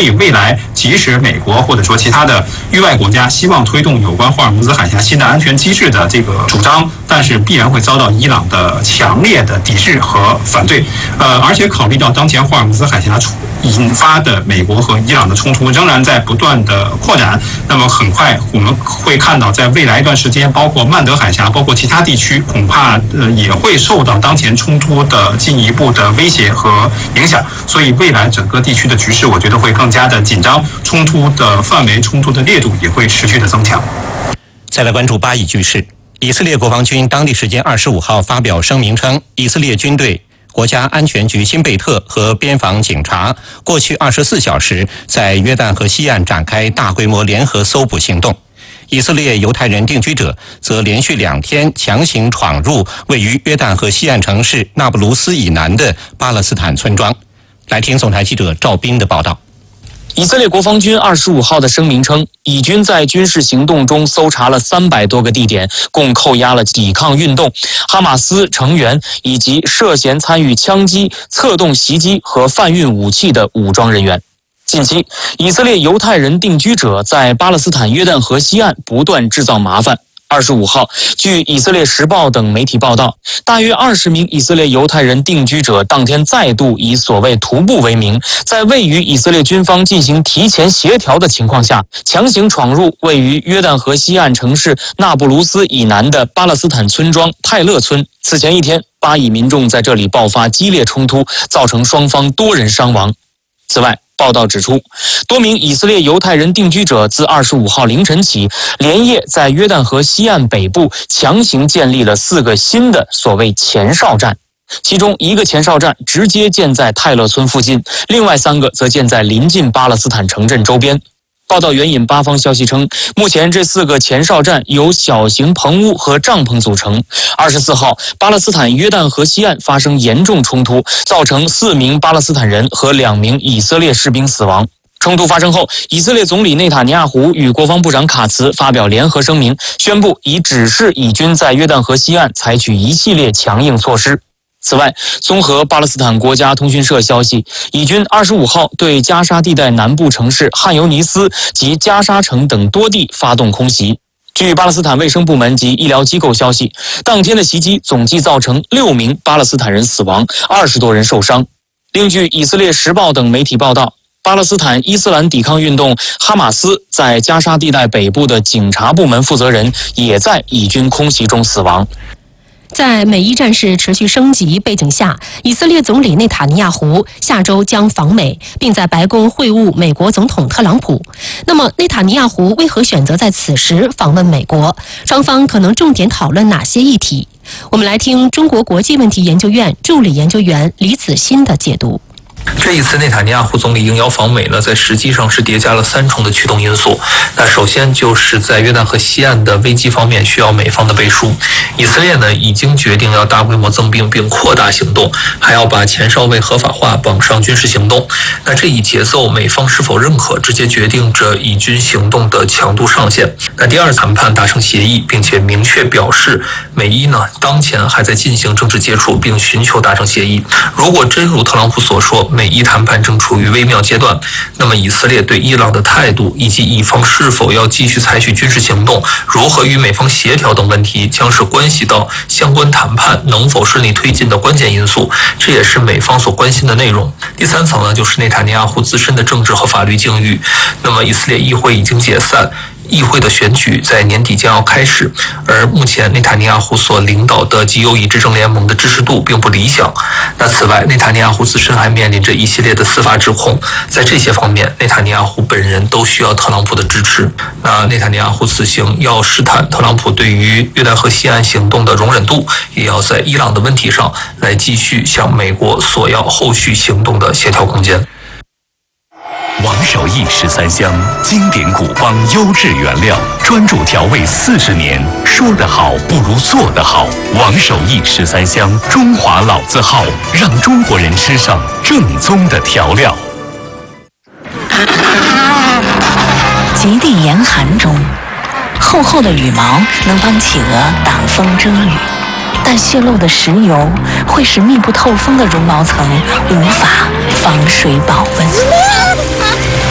以未来即使美国或者说其他的域外国家希望推动有关霍尔木兹海峡新的安全机制的这个主张，但是必然会遭到伊朗的强烈的抵制和反对。而且考虑到当前霍尔木兹海峡引发的美国和伊朗的冲突仍然在不断的扩展，那么很快我们会看到，在未来一段时间，包括曼德海峡，包括其他地区，恐怕也会受到当前冲突的进一步的威胁和影响。所以未来整个地区的局势，我觉得会更加的紧张，冲突的范围、冲突的烈度也会持续的增强。 再来关注巴以局势，以色列国防军当地时间25号发表声明称，以色列军队、国家安全局新贝特和边防警察过去24小时在约旦河西岸展开大规模联合搜捕行动。以色列犹太人定居者则连续2天强行闯入位于约旦河西岸城市那不鲁斯以南的巴勒斯坦村庄。来听总台记者赵斌的报道。 以色列国防军25号的声明称，以军在军事行动中搜查了300多个地点，共扣押了抵抗运动、哈马斯成员以及涉嫌参与枪击、策动袭击和贩运武器的武装人员。近期，以色列犹太人定居者在巴勒斯坦约旦河西岸不断制造麻烦。25号，据以色列时报等媒体报道，大约20名以色列犹太人定居者当天再度以所谓徒步为名，在未与以色列军方进行提前协调的情况下，强行闯入位于约旦河西岸城市那不鲁斯以南的巴勒斯坦村庄泰勒村。此前一天，巴以民众在这里爆发激烈冲突，造成双方多人伤亡。此外，报道指出，多名以色列犹太人定居者自25号凌晨起，连夜在约旦河西岸北部强行建立了4个新的所谓前哨站，其中1个前哨站直接建在泰勒村附近，另外3个则建在临近巴勒斯坦城镇周边。报道援引巴方消息称，目前这4个前哨站由小型棚屋和帐篷组成。24号，巴勒斯坦约旦河西岸发生严重冲突，造成4名巴勒斯坦人和2名以色列士兵死亡。冲突发生后，以色列总理内塔尼亚胡与国防部长卡茨发表联合声明，宣布已指示以军在约旦河西岸采取一系列强硬措施。此外，综合巴勒斯坦国家通讯社消息，以军25号对加沙地带南部城市汉尤尼斯及加沙城等多地发动空袭。据巴勒斯坦卫生部门及医疗机构消息，当天的袭击总计造成6名巴勒斯坦人死亡，20多人受伤。另据以色列时报等媒体报道，巴勒斯坦伊斯兰抵抗运动哈马斯在加沙地带北部的警察部门负责人也在以军空袭中死亡。 在美伊战事持续升级背景下，以色列总理内塔尼亚胡下周将访美，并在白宫会晤美国总统特朗普。那么，内塔尼亚胡为何选择在此时访问美国？双方可能重点讨论哪些议题？我们来听中国国际问题研究院助理研究员李子欣的解读。 这一次内塔尼亚胡总理应邀访美呢，在实际上是叠加了3重的驱动因素。那首先就是在约旦河西岸的危机方面需要美方的背书。以色列呢已经决定要大规模增兵并扩大行动，还要把前哨位合法化绑上军事行动。那这一节奏美方是否认可，直接决定着以军行动的强度上限。那第二，谈判达成协议，并且明确表示美伊呢当前还在进行政治接触，并寻求达成协议。如果真如特朗普所说，美伊谈判正处于微妙阶段，那么以色列对伊朗的态度以及以方是否要继续采取军事行动，如何与美方协调等问题，将是关系到相关谈判能否顺利推进的关键因素，这也是美方所关心的内容。第三层呢，就是内塔尼亚胡自身的政治和法律境遇。那么以色列议会已经解散，议会的选举在年底将要开始，而目前内塔尼亚胡所领导的极右翼执政联盟的支持度并不理想。那此外，内塔尼亚胡自身还面临着一系列的司法指控，在这些方面，内塔尼亚胡本人都需要特朗普的支持。那内塔尼亚胡此行要试探特朗普对于约旦河西岸行动的容忍度，也要在伊朗的问题上来继续向美国索要后续行动的协调空间。 王守义13香，经典古方，优质原料，专注调味40年。说得好不如做得好。王守义13香，中华老字号，让中国人吃上正宗的调料。 极地严寒中，厚厚的羽毛能帮企鹅挡风遮雨，但泄漏的石油会使密不透风的绒毛层无法防水保温。